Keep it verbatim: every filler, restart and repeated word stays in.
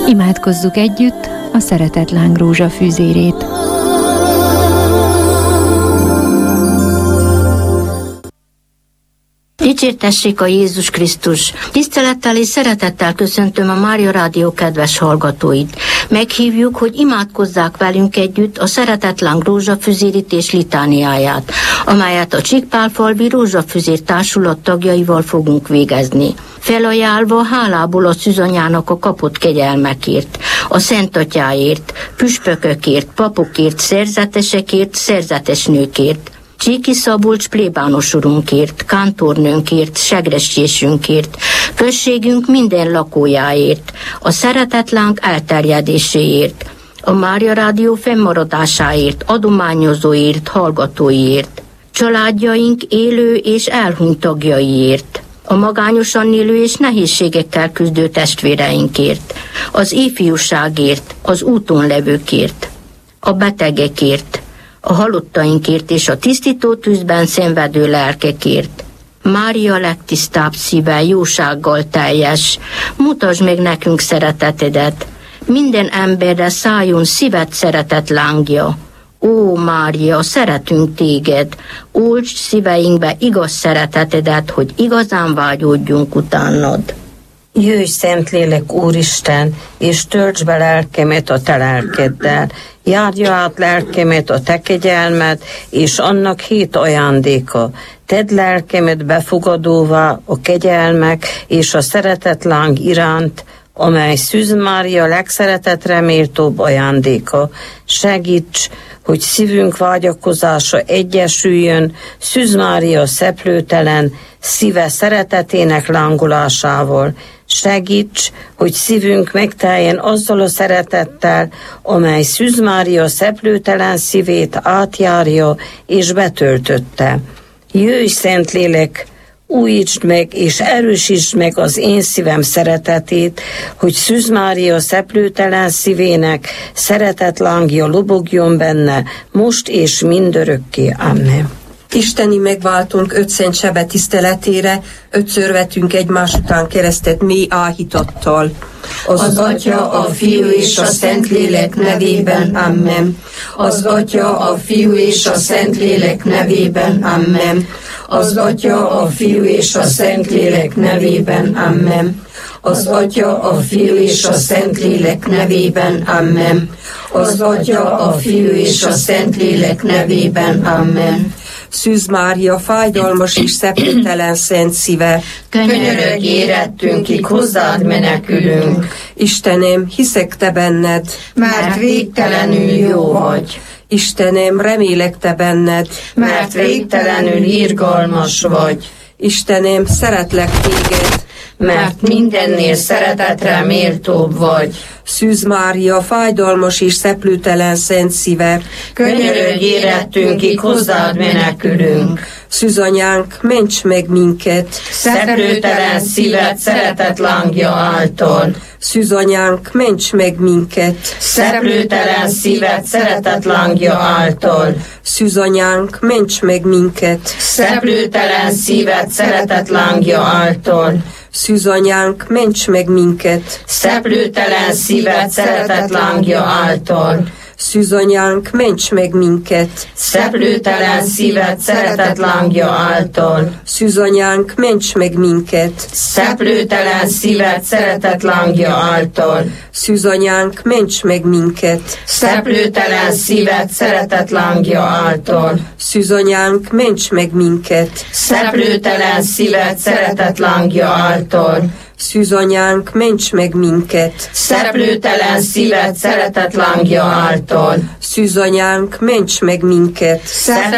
Imádkozzuk együtt a szeretet lángrózsa fűzérét. Dicsértessék a Jézus Krisztus! Tisztelettel és szeretettel köszöntöm a Mária Rádió kedves hallgatóit. Meghívjuk, hogy imádkozzák velünk együtt a Szeretet Láng rózsafüzérítés litániáját, amelyet a Csíkpálfalvi Rózsafüzér Társulat tagjaival fogunk végezni. Felajánlva hálából a szűzanyának a kapott kegyelmekért, a Szent Atyáért, püspökökért, papokért, szerzetesekért, szerzetes nőkért, Csíki Szabolcs plébános urunkért, kántornőnkért, segresítésünkért, községünk minden lakójáért, a szeretetlánk elterjedéséért, a Mária Rádió fennmaradásáért, adományozóért, hallgatóiért, családjaink élő és elhunyt tagjaiért, a magányosan élő és nehézségekkel küzdő testvéreinkért, az ifjúságért, az úton levőkért, a betegekért, a halottainkért és a tisztító tűzben szenvedő lelkekért. Mária legtisztább szíve, jósággal teljes, mutasd meg nekünk szeretetedet, minden emberre szálljon szíved szeretet lángja. Ó, Mária, szeretünk téged, oltsd szíveinkbe igaz szeretetedet, hogy igazán vágyódjunk utánad. Jöjj, Szentlélek, Úristen, és töltsd be lelkemet a te lelkeddel. Járja át lelkemet a te kegyelmed, és annak hét ajándéka. Tedd lelkemet befogadóvá a kegyelmek és a szeretetláng iránt, amely Szűz Mária legszeretetre méltóbb ajándéka. Segíts, hogy szívünk vágyakozása egyesüljön Szűz Mária szeplőtelen szíve szeretetének lángolásával. Segíts, hogy szívünk megteljen azzal a szeretettel, amely Szűz Mária szeplőtelen szívét átjárja és betöltötte. Jöjj, Szentlélek, újítsd meg és erősítsd meg az én szívem szeretetét, hogy Szűz Mária szeplőtelen szívének szeretetlángja lobogjon benne, most és mindörökké. Amen. Isteni megváltunk öt szent sebe tiszteletére, ötször vetünk egymás után keresztet mély áhítattal. Az, az Atya, a Fiú és a Szentlélek nevében, amen. Az Atya, a Fiú és a Szentlélek nevében, amen. Az Atya, a Fiú és a Szentlélek nevében, amen. Az Atya, a Fiú és a Szentlélek nevében, amen. Az Atya, a Fiú és a Szentlélek nevében, amen. Szűz Mária, fájdalmas és szeplőtelen szent szíve, könyörögj érettünkig, hozzád menekülünk. Istenem, hiszek te benned, mert végtelenül jó vagy. Istenem, remélek te benned, mert végtelenül irgalmas vagy. Istenem, szeretlek téged, mert mindennél szeretetre méltóbb vagy. Szűz Mária, fájdalmas és szeplőtelen szent szíve, könyörögj érettünkig, hozzád menekülünk. Szűzanyánk, ments meg minket, szeplőtelen szíved szeretet lángja által. Szűzanyánk, ments meg minket, szeplőtelen szíved szeretet lángja által. Szűzanyánk, ments meg minket, szeplőtelen szíved szeretet lángja által. Szűzanyánk, ments meg minket, szeplőtelen szíved szeretet lángja által. Szűzanyánk, ments meg minket, szeplőtelen szíved szeretet lángja által. Szűzanyánk, ments meg minket, szeplőtelen szíved szeretet lángja által. Szűzanyánk, ments meg minket, szeplőtelen szíved szeretet lángja által. Szűzanyánk, ments meg minket, szeplőtelen szíved szeretet lángja által. Szűzanyánk, ments meg minket, szeplőtelen szíved szeretet lángja által. Szűzanyánk, ments meg minket,